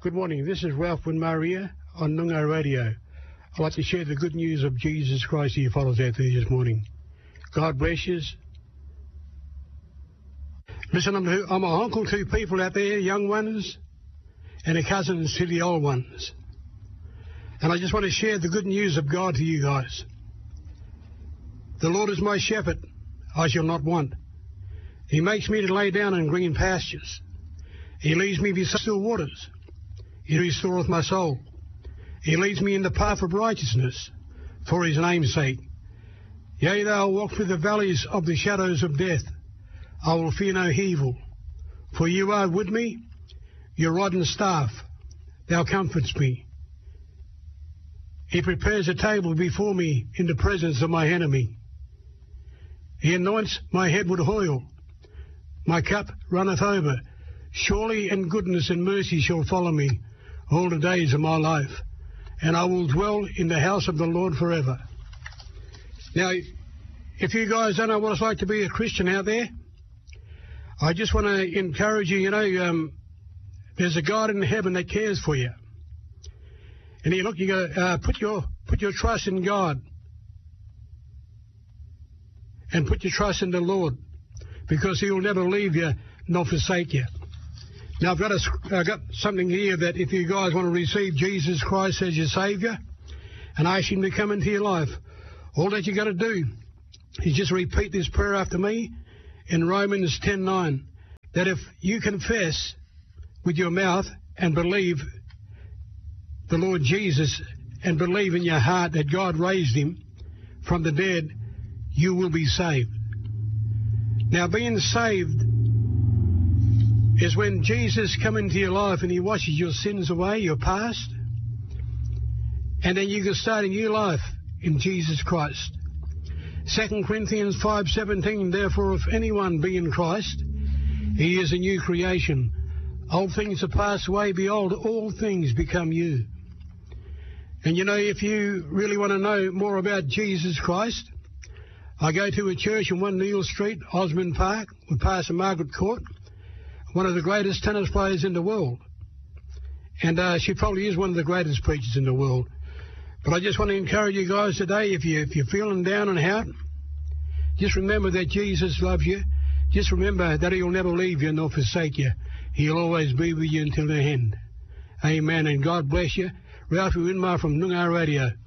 Good morning. This is Ralph Winmaria on Noongar Radio. I'd like to share the good news of Jesus Christ to you fellows out there this morning. God bless you. Listen, I'm an uncle to people out there, young ones, and a cousin to the old ones. And I just want to share the good news of God to you guys. The Lord is my shepherd, I shall not want. He makes me to lay down in green pastures. He leads me beside still waters. He restoreth my soul. He leads me in the path of righteousness for his name's sake. Yea, though I walk through the valleys of the shadows of death, I will fear no evil. For you are with me, your rod and staff, thou comforts me. He prepares a table before me in the presence of my enemy. He anoints my head with oil. My cup runneth over. Surely in goodness and mercy shall follow me all the days of my life, and I will dwell in the house of the Lord forever. Now, if you guys don't know what it's like to be a Christian out there, I just want to encourage you, there's a God in heaven that cares for you. And you go, put your trust in God. And put your trust in the Lord, because he will never leave you nor forsake you. Now, I've got something here that if you guys want to receive Jesus Christ as your Saviour and ask him to come into your life, all that you got to do is just repeat this prayer after me in Romans 10:9, that if you confess with your mouth and believe the Lord Jesus and believe in your heart that God raised him from the dead, you will be saved. Now, being saved is when Jesus comes into your life and he washes your sins away, your past, and then you can start a new life in Jesus Christ. 2 Corinthians 5:17, therefore if anyone be in Christ, he is a new creation. Old things are passed away, behold, all things become new. And if you really want to know more about Jesus Christ, I go to a church in 1 Neil Street, Osmond Park, with Pastor Margaret Court, one of the greatest tennis players in the world. And she probably is one of the greatest preachers in the world. But I just want to encourage you guys today, if you're feeling down and out, just remember that Jesus loves you. Just remember that he'll never leave you nor forsake you. He'll always be with you until the end. Amen. And God bless you. Ralph Winmar from Noongar Radio.